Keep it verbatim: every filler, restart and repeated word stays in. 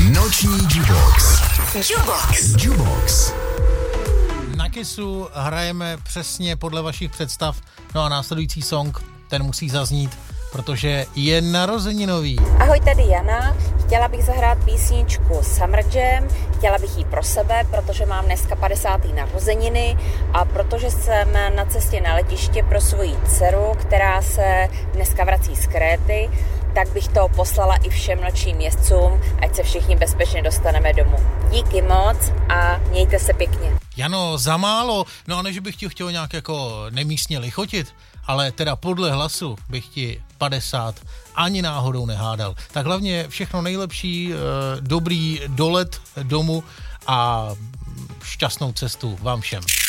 Noční Jubox. Jubox. Jubox. Na Kissu hrajeme přesně podle vašich představ, no a následující song, ten musí zaznít, protože je narozeninový. Ahoj, tady Jana. Chtěla bych zahrát písničku Summer Jam. Chtěla bych ji pro sebe, protože mám dneska padesátý narozeniny a protože jsem na cestě na letiště pro svoji dceru, která se dneska vrací z Kréty, tak bych to poslala i všem nočním jezdcům, ať se všichni bezpečně dostaneme domů. Díky moc a mějte se pěkně. Jano, za málo, no a než bych ti chtěl nějak jako nemístně lichotit, ale teda podle hlasu bych ti padesát ani náhodou nehádal. Tak hlavně všechno nejlepší, dobrý dolet domů a šťastnou cestu vám všem.